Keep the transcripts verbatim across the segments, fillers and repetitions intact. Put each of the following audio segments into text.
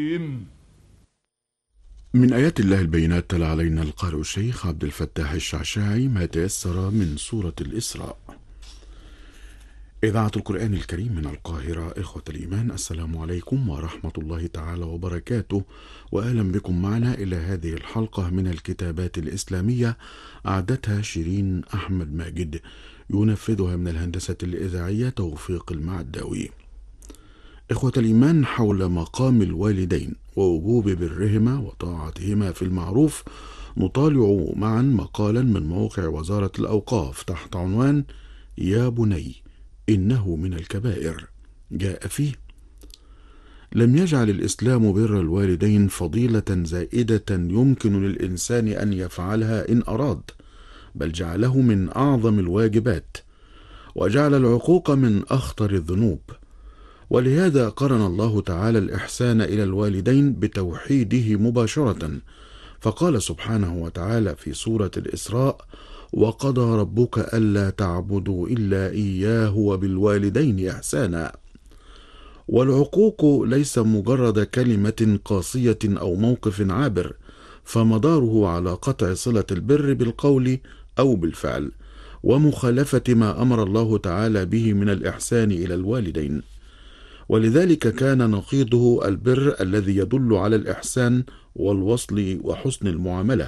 من آيات الله البينات تلا علينا القارئ الشيخ عبد الفتاح الشعشاعي ما تيسر من سورة الإسراء. إذاعة القرآن الكريم من القاهرة. إخوة الإيمان، السلام عليكم ورحمة الله تعالى وبركاته، وأهلا بكم معنا إلى هذه الحلقة من الكتابات الإسلامية، أعدتها شيرين أحمد ماجد، ينفذها من الهندسة الإذاعية توفيق المعداوي. إخوة الإيمان، حول مقام الوالدين ووجوب برهما وطاعتهما في المعروف نطالع معا مقالا من موقع وزارة الأوقاف تحت عنوان يا بني إنه من الكبائر. جاء فيه: لم يجعل الإسلام بر الوالدين فضيلة زائدة يمكن للإنسان أن يفعلها إن أراد، بل جعله من أعظم الواجبات، وجعل العقوق من أخطر الذنوب. ولهذا قرن الله تعالى الإحسان إلى الوالدين بتوحيده مباشرة، فقال سبحانه وتعالى في سورة الإسراء: وقضى ربك ألا تعبدوا إلا إياه وبالوالدين إحسانا. والعقوق ليس مجرد كلمة قاسية أو موقف عابر، فمداره على قطع صلة البر بالقول أو بالفعل، ومخالفة ما أمر الله تعالى به من الإحسان إلى الوالدين. ولذلك كان نقيضه البر الذي يدل على الإحسان والوصل وحسن المعاملة.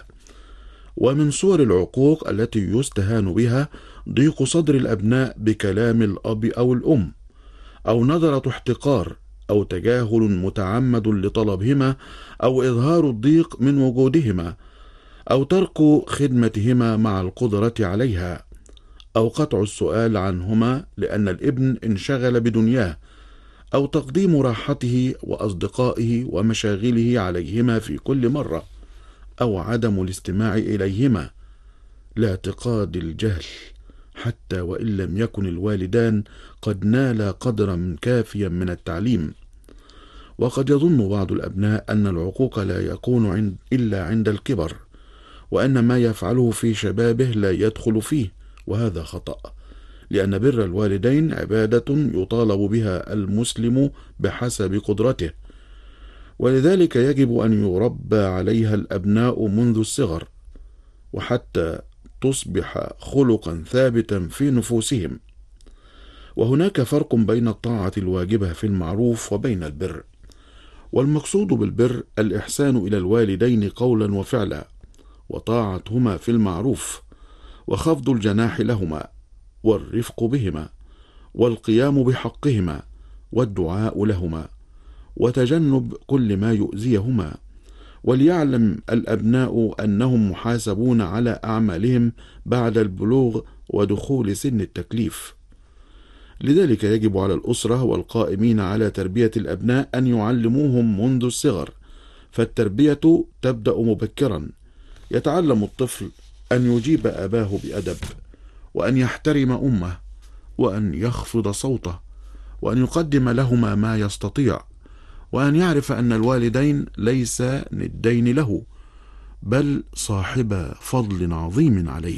ومن صور العقوق التي يستهان بها ضيق صدر الأبناء بكلام الأب أو الأم، أو نظرة احتقار، أو تجاهل متعمد لطلبهما، أو إظهار الضيق من وجودهما، أو ترك خدمتهما مع القدرة عليها، أو قطع السؤال عنهما لأن الابن انشغل بدنياه، أو تقديم راحته وأصدقائه ومشاغله عليهما في كل مرة، أو عدم الاستماع إليهما، لاعتقاد الجهل، حتى وإن لم يكن الوالدان قد نالا قدرا كافيا من التعليم. وقد يظن بعض الأبناء أن العقوق لا يكون عند إلا عند الكبر، وأن ما يفعله في شبابه لا يدخل فيه، وهذا خطأ، لأن بر الوالدين عبادة يطالب بها المسلم بحسب قدرته، ولذلك يجب أن يربى عليها الأبناء منذ الصغر، وحتى تصبح خلقا ثابتا في نفوسهم. وهناك فرق بين الطاعة الواجبة في المعروف وبين البر. والمقصود بالبر الإحسان إلى الوالدين قولا وفعلا، وطاعتهما في المعروف، وخفض الجناح لهما، والرفق بهما، والقيام بحقهما، والدعاء لهما، وتجنب كل ما يؤذيهما. وليعلم الأبناء أنهم محاسبون على أعمالهم بعد البلوغ ودخول سن التكليف. لذلك يجب على الأسرة والقائمين على تربية الأبناء أن يعلموهم منذ الصغر، فالتربية تبدأ مبكرا. يتعلم الطفل أن يجيب أباه بأدب، وأن يحترم أمه، وأن يخفض صوته، وأن يقدم لهما ما يستطيع، وأن يعرف أن الوالدين ليس ندين له، بل صاحب فضل عظيم عليه.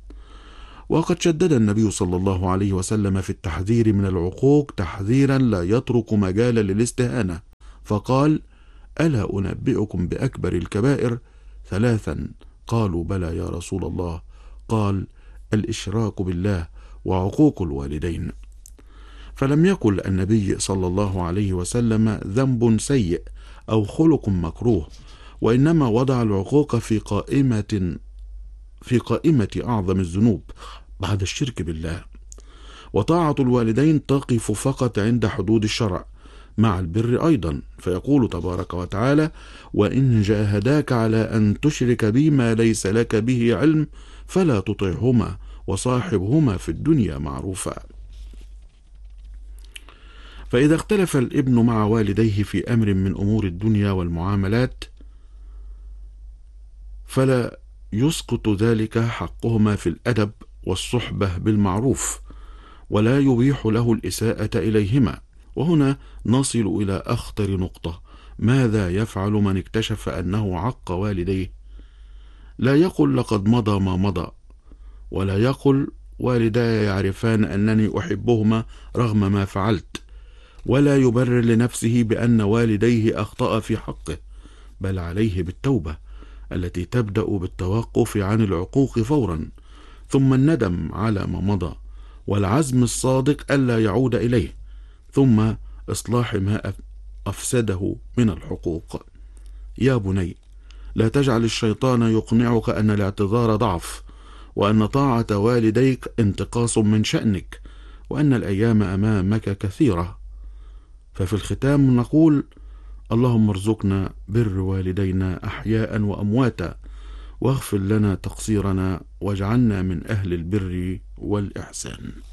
وقد شدد النبي صلى الله عليه وسلم في التحذير من العقوق تحذيرا لا يترك مجال للاستهانة، فقال: ألا أنبئكم بأكبر الكبائر؟ ثلاثا. قالوا: بلى يا رسول الله. قال: الإشراك بالله وعقوق الوالدين. فلم يقل النبي صلى الله عليه وسلم ذنب سيء أو خلق مكروه، وإنما وضع العقوق في قائمة في قائمة أعظم الذنوب بعد الشرك بالله. وطاعة الوالدين تقف فقط عند حدود الشرع مع البر أيضا، فيقول تبارك وتعالى: وإن جاهداك على أن تشرك بي ما ليس لك به علم فلا تطعهما وصاحبهما في الدنيا معروفا. فإذا اختلف الابن مع والديه في أمر من أمور الدنيا والمعاملات، فلا يسقط ذلك حقهما في الأدب والصحبة بالمعروف، ولا يبيح له الإساءة إليهما. وهنا نصل إلى أخطر نقطة: ماذا يفعل من اكتشف أنه عق والديه؟ لا يقل لقد مضى ما مضى، ولا يقل والداي يعرفان أنني أحبهما رغم ما فعلت، ولا يبرر لنفسه بأن والديه أخطأ في حقه، بل عليه بالتوبة التي تبدأ بالتوقف عن العقوق فورا، ثم الندم على ما مضى، والعزم الصادق ألا يعود إليه، ثم إصلاح ما أفسده من الحقوق. يا بني، لا تجعل الشيطان يقنعك أن الاعتذار ضعف، وأن طاعة والديك انتقاص من شأنك، وأن الأيام أمامك كثيرة. ففي الختام نقول: اللهم ارزقنا بر والدينا أحياء وأمواتا، واغفر لنا تقصيرنا، واجعلنا من أهل البر والإحسان.